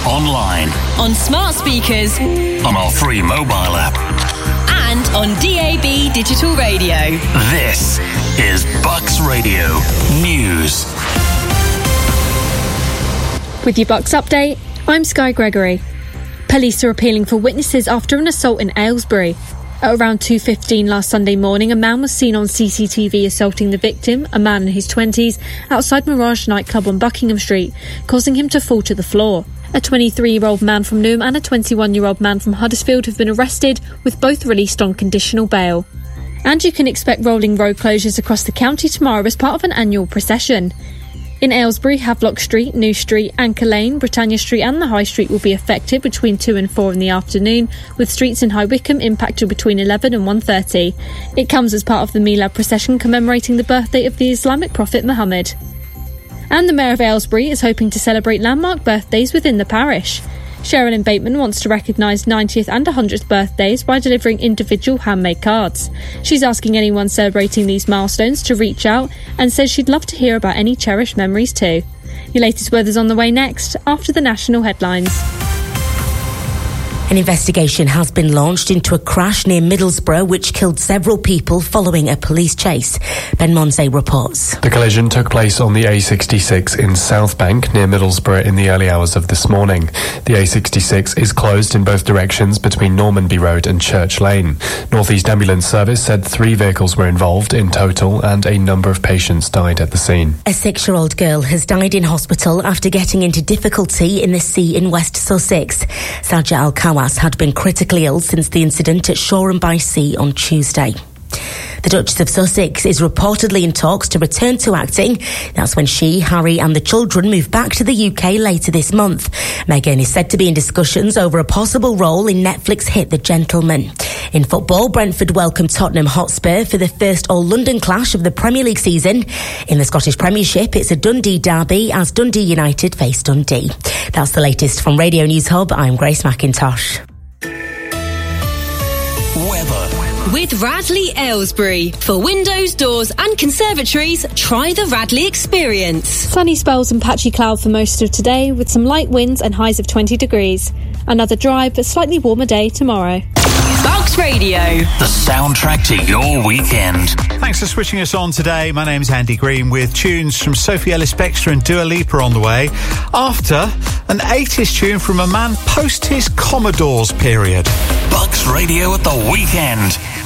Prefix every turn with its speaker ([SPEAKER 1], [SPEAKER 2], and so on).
[SPEAKER 1] online,
[SPEAKER 2] on smart speakers,
[SPEAKER 1] on our free mobile app,
[SPEAKER 2] and on DAB digital radio.
[SPEAKER 1] This is Bucks Radio News.
[SPEAKER 3] With your Bucks update, I'm Sky Gregory. Police are appealing for witnesses after an assault in Aylesbury. At around 2:15 last Sunday morning, a man was seen on CCTV assaulting the victim, a man in his 20s, outside Mirage nightclub on Buckingham Street, causing him to fall to the floor. A 23-year-old man from Newham and a 21-year-old man from Huddersfield have been arrested, with both released on conditional bail. And you can expect rolling road closures across the county tomorrow as part of an annual procession. In Aylesbury, Havelock Street, New Street, Anchor Lane, Britannia Street and the High Street will be affected between 2 and 4 in the afternoon, with streets in High Wycombe impacted between 11 and 1:30. It comes as part of the Milad procession commemorating the birthday of the Islamic prophet Muhammad. And the Mayor of Aylesbury is hoping to celebrate landmark birthdays within the parish. Sherilyn Bateman wants to recognise 90th and 100th birthdays by delivering individual handmade cards. She's asking anyone celebrating these milestones to reach out and says she'd love to hear about any cherished memories too. Your latest weather's on the way next, after the national headlines.
[SPEAKER 4] An investigation has been launched into a crash near Middlesbrough which killed several people following a police chase. Ben Monze reports.
[SPEAKER 5] The collision took place on the A66 in South Bank near Middlesbrough in the early hours of this morning. The A66 is closed in both directions between Normanby Road and Church Lane. North East Ambulance Service said 3 vehicles were involved in total and a number of patients died at the scene.
[SPEAKER 4] A 6-year-old girl has died in hospital after getting into difficulty in the sea in West Sussex. Sajja Al-Kawas had been critically ill since the incident at Shoreham-by-Sea on Tuesday. The Duchess of Sussex is reportedly in talks to return to acting. That's when she, Harry and the children move back to the UK later this month. Meghan is said to be in discussions over a possible role in Netflix hit The Gentleman. In football, Brentford welcomed Tottenham Hotspur for the first All-London clash of the Premier League season. In the Scottish Premiership, it's a Dundee derby as Dundee United face Dundee. That's the latest from Radio News Hub. I'm Grace McIntosh.
[SPEAKER 1] Weather.
[SPEAKER 2] With Radley Aylesbury. For windows, doors and conservatories, try the Radley experience.
[SPEAKER 3] Sunny spells and patchy cloud for most of today, with some light winds and highs of 20 degrees. Another dry but slightly warmer day tomorrow.
[SPEAKER 2] Bucks Radio.
[SPEAKER 1] The soundtrack to your weekend.
[SPEAKER 6] Thanks for switching us on today. My name's Andy Green with tunes from Sophie Ellis-Bextor and Dua Lipa on the way. After, an 80s tune from a man post his Commodores period.
[SPEAKER 1] Bucks Radio at the weekend.